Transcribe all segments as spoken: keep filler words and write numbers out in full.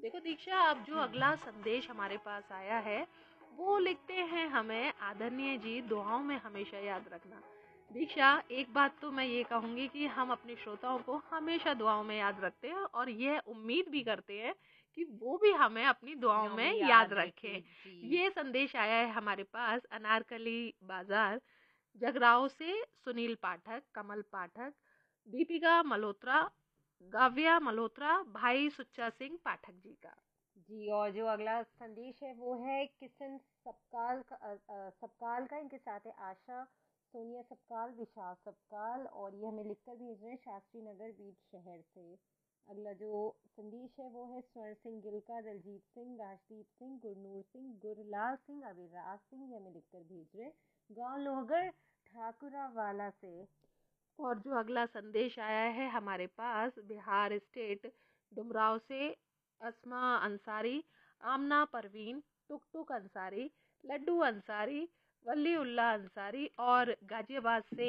देखो दीक्षा, अब जो हम्म। अगला संदेश हमारे पास आया है वो लिखते हैं हमें आदरणीय जी, दुआओं में हमेशा याद रखना। दीक्षा, एक बात तो मैं ये कहूँगी कि हम अपने श्रोताओं को हमेशा दुआओं में याद रखते हैं और यह उम्मीद भी करते हैं कि वो भी हमें अपनी दुआओं दुआओं में में याद याद रखे रखें। जी। ये संदेश आया है हमारे पास अनारकली बाजार जगराओं से सुनील पाठक, कमल पाठक, दीपिका मल्होत्रा, काव्या मल्होत्रा, भाई सुच्चा सिंह पाठक जी का। जी, और जो अगला संदेश है वो है किशन सपकाल का, अ, अ, सपकाल का। इनके साथ है आशा, सोनिया सपकाल, विशाल सपकाल, और ये हमें लिखकर भेज रहे हैं शास्त्री नगर बीच शहर से। अगला जो संदेश है वो है स्वर्ण सिंह गिल का, दलजीत सिंह, राजदीप सिंह, गुरनूर सिंह, गुरलाल सिंह, अविराज सिंह, ये हमें लिखकर भेज रहे हैं गाँव लोहगढ़ ठाकुरा वाला से। और जो अगला संदेश आया है हमारे पास बिहार स्टेट डुमराव से अस्मा अंसारी, आमना परवीन, टुक टुक अंसारी, लड्डू अंसारी, वली उल्ला अंसारी, और गाजियाबाद से।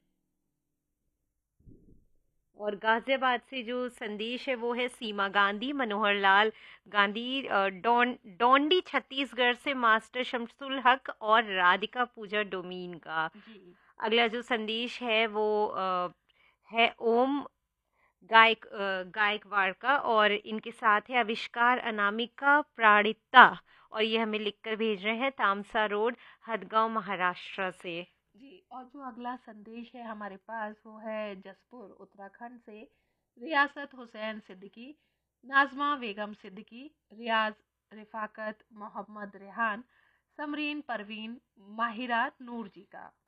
और गाजियाबाद से जो संदेश है वो है सीमा गांधी, मनोहर लाल गांधी, अ, डॉन डोंडी छत्तीसगढ़ से मास्टर शमसुल हक और राधिका पूजा डोमीन का। जी। अगला जो संदेश है वो अ, है ओम गायक अ, गायकवाड़ का, और इनके साथ है आविष्कार अनामिका प्राणिता, और ये हमें लिखकर भेज रहे हैं तामसा रोड, हदगांव, महाराष्ट्र से। जी, और जो अगला संदेश है हमारे पास वो है जसपुर उत्तराखंड से रियासत हुसैन सिद्दीकी, नाजमा बेगम सिद्दीकी, रियाज रिफाकत, मोहम्मद रेहान, समरीन परवीन, माहिरा नूर जी का।